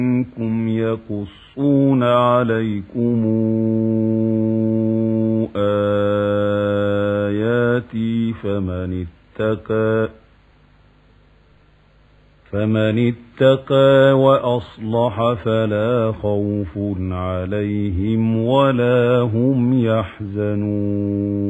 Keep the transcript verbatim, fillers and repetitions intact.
منكم يقصون عليكم آياتي فمن اتقى فمن اتقى وأصلح فلا خوف عليهم ولا هم يحزنون.